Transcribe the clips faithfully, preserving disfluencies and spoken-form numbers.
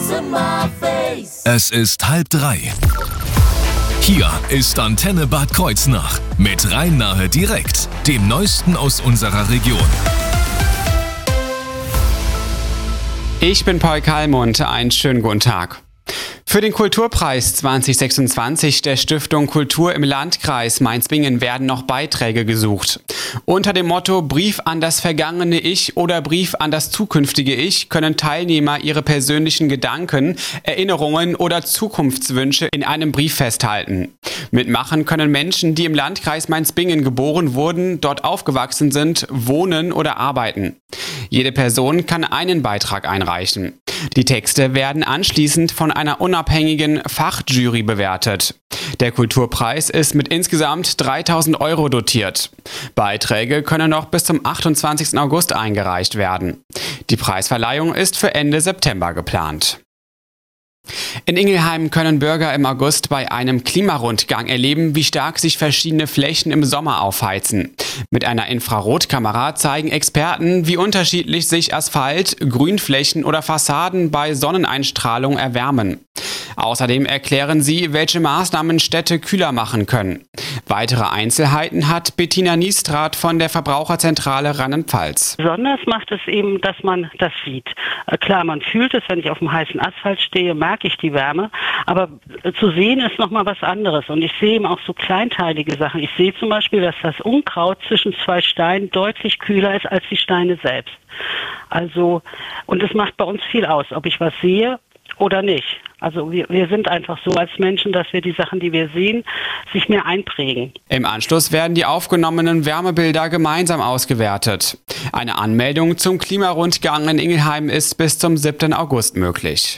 Es ist halb drei. Hier ist Antenne Bad Kreuznach mit Rhein-Nahe direkt, dem Neuesten aus unserer Region. Ich bin Paul Kallmund, einen schönen guten Tag. Für den Kulturpreis zwanzig sechsundzwanzig der Stiftung Kultur im Landkreis Mainz-Bingen werden noch Beiträge gesucht. Unter dem Motto Brief an das vergangene Ich oder Brief an das zukünftige Ich können Teilnehmer ihre persönlichen Gedanken, Erinnerungen oder Zukunftswünsche in einem Brief festhalten. Mitmachen können Menschen, die im Landkreis Mainz-Bingen geboren wurden, dort aufgewachsen sind, wohnen oder arbeiten. Jede Person kann einen Beitrag einreichen. Die Texte werden anschließend von einer unabhängigen Fachjury bewertet. Der Kulturpreis ist mit insgesamt dreitausend Euro dotiert. Beiträge können noch bis zum achtundzwanzigsten August eingereicht werden. Die Preisverleihung ist für Ende September geplant. In Ingelheim können Bürger im August bei einem Klimarundgang erleben, wie stark sich verschiedene Flächen im Sommer aufheizen. Mit einer Infrarotkamera zeigen Experten, wie unterschiedlich sich Asphalt, Grünflächen oder Fassaden bei Sonneneinstrahlung erwärmen. Außerdem erklären sie, welche Maßnahmen Städte kühler machen können. Weitere Einzelheiten hat Bettina Niestrat von der Verbraucherzentrale Rheinland-Pfalz. Besonders macht es eben, dass man das sieht. Klar, man fühlt es, wenn ich auf dem heißen Asphalt stehe, merke ich die Wärme. Aber zu sehen ist nochmal was anderes. Und ich sehe eben auch so kleinteilige Sachen. Ich sehe zum Beispiel, dass das Unkraut zwischen zwei Steinen deutlich kühler ist als die Steine selbst. Also, und es macht bei uns viel aus, ob ich was sehe oder nicht. Also wir, wir sind einfach so als Menschen, dass wir die Sachen, die wir sehen, sich mehr einprägen. Im Anschluss werden die aufgenommenen Wärmebilder gemeinsam ausgewertet. Eine Anmeldung zum Klimarundgang in Ingelheim ist bis zum siebten August möglich.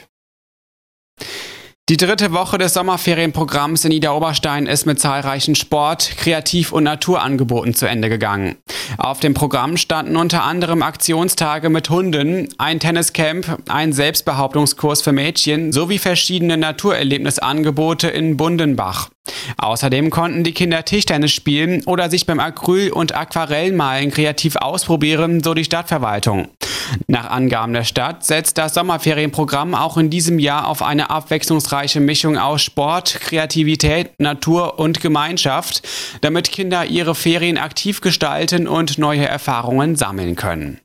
Die dritte Woche des Sommerferienprogramms in Niederoberstein ist mit zahlreichen Sport-, Kreativ- und Naturangeboten zu Ende gegangen. Auf dem Programm standen unter anderem Aktionstage mit Hunden, ein Tenniscamp, ein Selbstbehauptungskurs für Mädchen sowie verschiedene Naturerlebnisangebote in Bundenbach. Außerdem konnten die Kinder Tischtennis spielen oder sich beim Acryl- und Aquarellmalen kreativ ausprobieren, so die Stadtverwaltung. Nach Angaben der Stadt setzt das Sommerferienprogramm auch in diesem Jahr auf eine abwechslungsreiche Mischung aus Sport, Kreativität, Natur und Gemeinschaft, damit Kinder ihre Ferien aktiv gestalten und neue Erfahrungen sammeln können.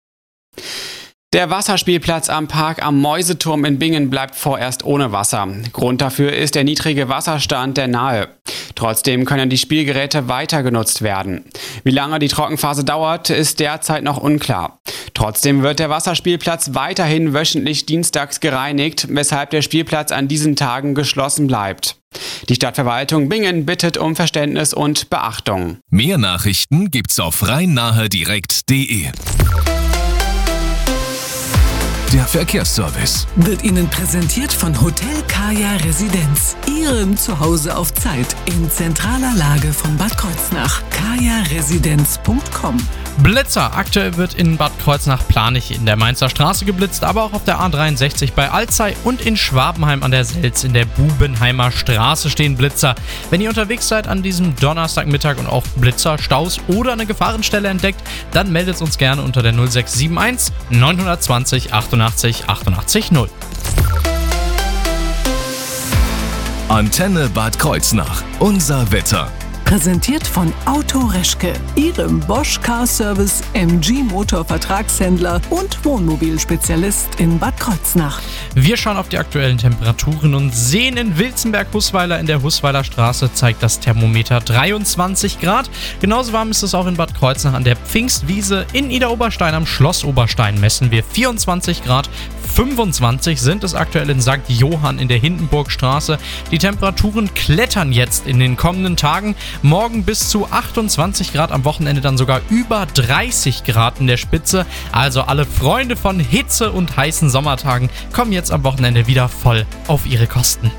Der Wasserspielplatz am Park am Mäuseturm in Bingen bleibt vorerst ohne Wasser. Grund dafür ist der niedrige Wasserstand der Nahe. Trotzdem können die Spielgeräte weiter genutzt werden. Wie lange die Trockenphase dauert, ist derzeit noch unklar. Trotzdem wird der Wasserspielplatz weiterhin wöchentlich dienstags gereinigt, weshalb der Spielplatz an diesen Tagen geschlossen bleibt. Die Stadtverwaltung Bingen bittet um Verständnis und Beachtung. Mehr Nachrichten gibt's auf rhein-nahe direkt punkt de. Der Verkehrsservice wird Ihnen präsentiert von Hotel Kaya Residenz, Ihrem Zuhause auf Zeit in zentraler Lage von Bad Kreuznach. kaya residenz punkt com. Blitzer. Aktuell wird in Bad Kreuznach Planich in der Mainzer Straße geblitzt, aber auch auf der A dreiundsechzig bei Alzey und in Schwabenheim an der Selz in der Bubenheimer Straße stehen Blitzer. Wenn ihr unterwegs seid an diesem Donnerstagmittag und auch Blitzer, Staus oder eine Gefahrenstelle entdeckt, dann meldet uns gerne unter der null sechs sieben eins neun zwei null achtundachtzig achtundachtzig null. Antenne Bad Kreuznach. Unser Wetter. Präsentiert von Auto Reschke, Ihrem Bosch Car Service M G Motor Vertragshändler und Wohnmobilspezialist in Bad Kreuznach. Wir schauen auf die aktuellen Temperaturen und sehen in Wilzenberg-Hußweiler in der Hußweiler Straße zeigt das Thermometer dreiundzwanzig Grad. Genauso warm ist es auch in Bad Kreuznach an der Pfingstwiese. In Idar-Oberstein am Schloss Oberstein messen wir vierundzwanzig Grad. fünfundzwanzig sind es aktuell in Sankt Johann in der Hindenburgstraße. Die Temperaturen klettern jetzt in den kommenden Tagen. Morgen bis zu achtundzwanzig Grad, am Wochenende dann sogar über dreißig Grad in der Spitze. Also alle Freunde von Hitze und heißen Sommertagen kommen jetzt am Wochenende wieder voll auf ihre Kosten.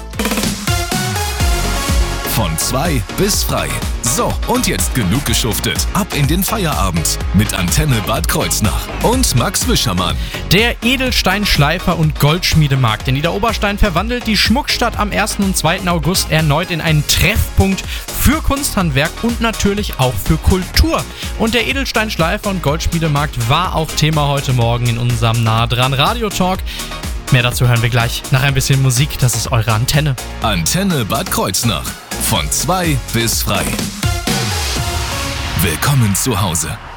Von zwei bis frei. So, und jetzt genug geschuftet. Ab in den Feierabend mit Antenne Bad Kreuznach und Max Wischermann. Der Edelsteinschleifer- und Goldschmiedemarkt in Idar-Oberstein verwandelt die Schmuckstadt am ersten und zweiten August erneut in einen Treffpunkt für Kunsthandwerk und natürlich auch für Kultur. Und der Edelsteinschleifer- und Goldschmiedemarkt war auch Thema heute Morgen in unserem Nah dran Radio Talk. Mehr dazu hören wir gleich nach ein bisschen Musik. Das ist eure Antenne. Antenne Bad Kreuznach. Von zwei bis frei. Willkommen zu Hause.